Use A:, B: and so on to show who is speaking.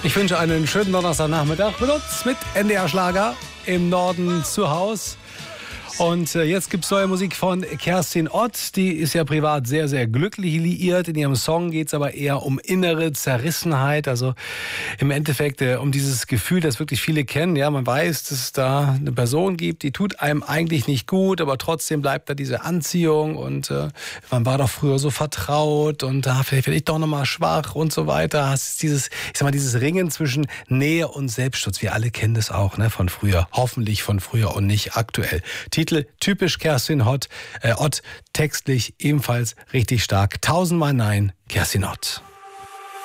A: Ich wünsche einen schönen Donnerstagnachmittag mit uns, mit NDR Schlager im Norden zu Haus. Und jetzt gibt's neue Musik von Kerstin Ott. Die ist ja privat sehr, sehr glücklich liiert. In ihrem Song geht's aber eher um innere Zerrissenheit. Also im Endeffekt um dieses Gefühl, das wirklich viele kennen. Ja, man weiß, dass es da eine Person gibt, die tut einem eigentlich nicht gut, aber trotzdem bleibt da diese Anziehung. Und man war doch früher so vertraut und da vielleicht werde ich doch nochmal schwach und so weiter. Es ist dieses, ich sag mal, dieses Ringen zwischen Nähe und Selbstschutz. Wir alle kennen das auch, ne, von früher. Hoffentlich von früher und nicht aktuell. Titel typisch Kerstin Ott, textlich ebenfalls richtig stark. 1000-mal Nein, Kerstin Ott.